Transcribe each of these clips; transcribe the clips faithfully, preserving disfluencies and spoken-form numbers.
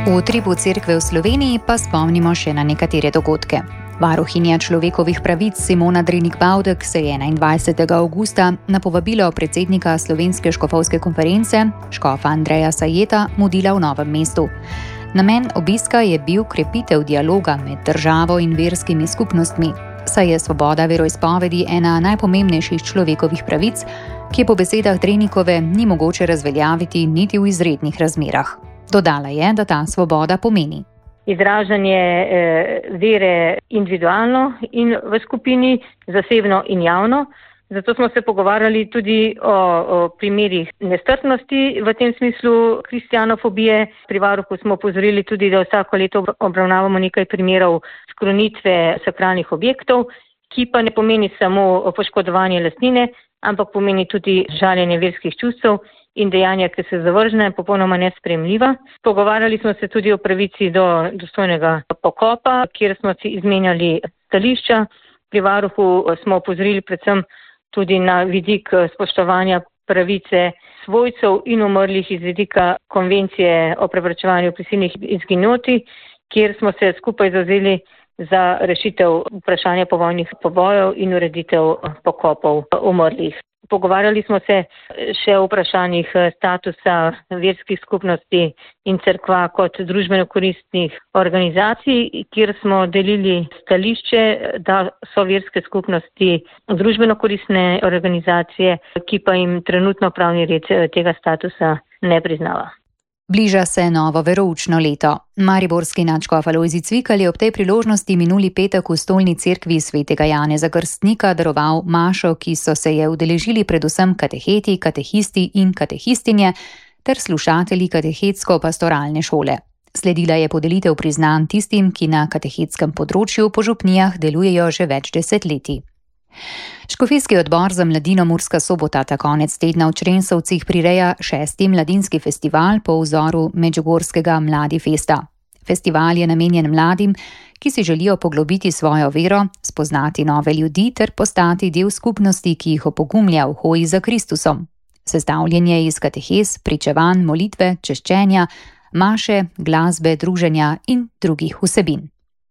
V utripu cerkve v Sloveniji pa spomnimo še na nekatere dogodke. Varuhinja človekovih pravic Simona Drenik-Bavdek se je enaindvajsetega avgusta na povabilo predsednika Slovenske škofovske konference, škofa Andreja Sajeta, mudila v Novem mestu. Namen obiska je bil krepitev dialoga med državo in verskimi skupnostmi, saj je svoboda veroizpovedi ena najpomembnejših človekovih pravic, ki je po besedah Drenikove ni mogoče razveljaviti niti v izrednih razmerah. Dodala je, da ta svoboda pomeni izražanje eh, vere individualno in v skupini, zasebno in javno. Zato smo se pogovarjali tudi o, o primerih nestrpnosti, v tem smislu kristjanofobije. Pri varuhu smo opozorili tudi, da vsako leto obravnavamo nekaj primerov skrunitve sakralnih objektov, ki pa ne pomeni samo poškodovanje lastnine, ampak pomeni tudi žaljenje verskih čustev in dejanja, ki so zavržene in popolnoma nesprejemljiva. Pogovarjali smo se tudi o pravici do dostojnega pokopa, kjer smo si izmenjali stališča. Pri varuhu smo opozorili predvsem tudi na vidik spoštovanja pravice svojcev in umrlih iz vidika konvencije o preprečevanju prisilnih izginotij, kjer smo se skupaj zavzeli za rešitev vprašanja povojnih pobojev in ureditev pokopov umrlih. Pogovarjali smo se še o vprašanjih statusa verskih skupnosti in cerkva kot družbeno koristnih organizacij, kjer smo delili stališče, da so verske skupnosti družbeno koristne organizacije, ki pa jim trenutno pravni red tega statusa ne priznava. Bliža se novo veroučno leto. Mariborski nadškof Alojzij Cvikl je ob tej priložnosti minuli petek v stolni cerkvi svetega Janeza Krstnika daroval mašo, ki so se je udeležili predvsem kateheti, katehisti in katehistinje ter slušatelji katehetsko-pastoralne šole. Sledila je podelitev priznanj tistim, ki na katehetskem področju po župnijah delujejo že več desetletij. Škofijski odbor za mladino Murska Sobota ta konec tedna v Črensovcih prireja šesti mladinski festival po vzoru medžugorskega Mladi festa. Festival je namenjen mladim, ki si želijo poglobiti svojo vero, spoznati nove ljudi ter postati del skupnosti, ki jih opogumlja v hoji za Kristusom. Sestavljen je iz katehes, pričevanj, molitve, češčenja, maše, glasbe, druženja in drugih vsebin.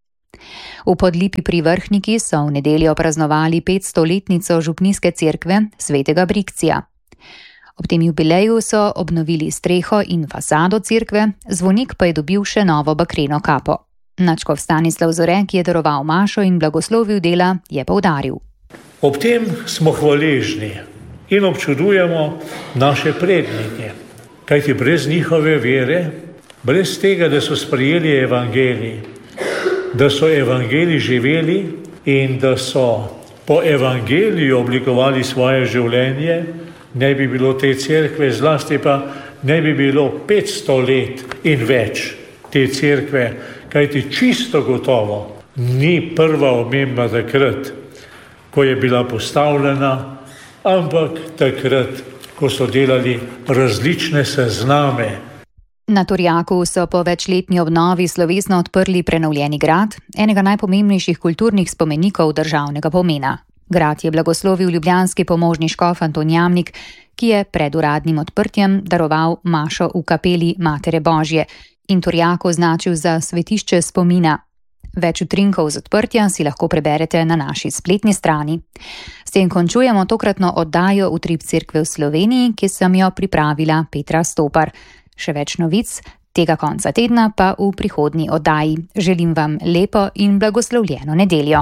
V Podlipi pri Vrhniki so v nedeljo praznovali petstoletnico župnijske cerkve svetega Brikcija. Ob tem jubileju so obnovili streho in fasado cerkve, zvonik pa je dobil še novo bakreno kapo. Nadškof Stanislav Zore, ki je daroval mašo in blagoslovil dela, je poudaril. Ob tem smo hvaležni in občudujemo naše prednike, kajti brez njihove vere, brez tega, da so sprejeli evangelij, da so evangelij živeli in da so po evangeliju oblikovali svoje življenje, ne bi bilo te cerkve, zlasti pa ne bi bilo petsto let in več te cerkve, kajti čisto gotovo ni prva omemba takrat, ko je bila postavljena, ampak takrat, ko so delali različne sezname. Na Turjaku so po večletni obnovi slovesno odprli prenovljeni grad, enega najpomembnejših kulturnih spomenikov državnega pomena. Grad je blagoslovil ljubljanski pomožni škof Anton Jamnik, ki je pred uradnim odprtjem daroval mašo v kapeli Matere Božje in Turjak označil za svetišče spomina. Več utrinkov z odprtja si lahko preberete na naši spletni strani. S tem končujemo tokratno oddajo Utrip cerkve v Sloveniji, ki sem jo pripravila Petra Stopar. Še več novic tega konca tedna pa v prihodnji oddaji. Želim vam lepo in blagoslovljeno nedeljo.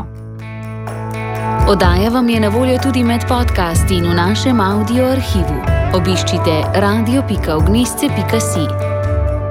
Oddaja vam je na voljo tudi med podcasti in v našem audio arhivu. Obiščite radio pika ognjišče pika si.